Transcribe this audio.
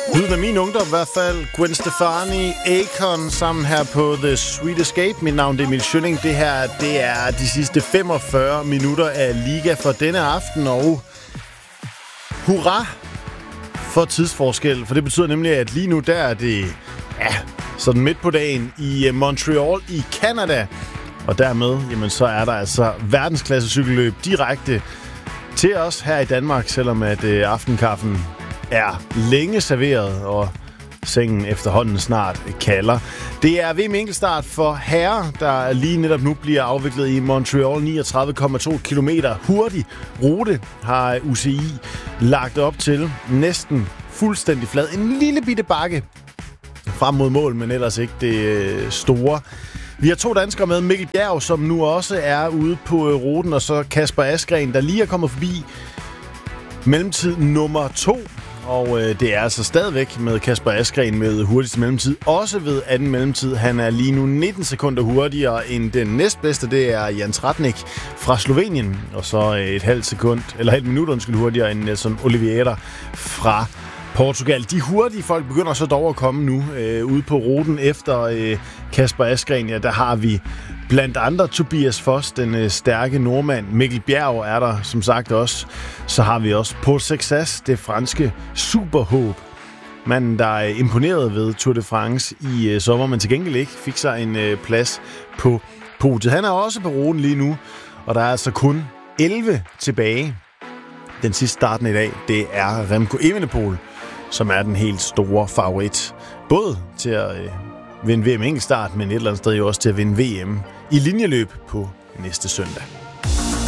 Lyden af min ungdom i hvert fald. Gwen Stefani, Akon sammen her på The Sweet Escape. Mit navn er Emil Schønning. Det her, det er de sidste 45 minutter af Liga for denne aften. Og hurra for tidsforskel. For det betyder nemlig, at lige nu der er det sådan midt på dagen i Montreal i Canada. Og dermed, jamen, så er der altså verdensklasse cykelløb direkte til os her i Danmark, selvom at aftenkaffen er længe serveret, og sengen efterhånden snart kalder. Det er VM enkeltstart for herrer, der lige netop nu bliver afviklet i Montreal. 39,2 kilometer hurtig rute har UCI lagt op til. Næsten fuldstændig flad. En lille bitte bakke frem mod mål, men ellers ikke det store. Vi har 2 danskere med. Mikkel Bjerg, som nu også er ude på ruten, og så Kasper Asgreen, der lige er kommet forbi mellemtid nummer 2. Og det er altså stadigvæk med Kasper Asgreen med hurtigste mellemtid. Også ved anden mellemtid. Han er lige nu 19 sekunder hurtigere end den næstbedste. Det er Jan Tratnik fra Slovenien. Og så et halvt minut hurtigere end Nelson Oliveira fra Portugal. De hurtige folk begynder så dog at komme nu ude på ruten efter Kasper Asgreen. Ja, der har vi blandt andre Tobias Foss, den stærke nordmand. Mikkel Bjerg er der som sagt også. Så har vi også Paul Sexas, det franske superhåb. Manden, der er imponeret ved Tour de France i sommer, men til gengæld ikke fik sig en plads på podiet. Han er også på ruten lige nu, og der er altså kun 11 tilbage. Den sidste starten i dag, det er Remco Evenepoel, som er den helt store favorit. Både til at vinde VM enkeltstart, men et eller andet sted jo også til at vinde VM i linjeløb på næste søndag.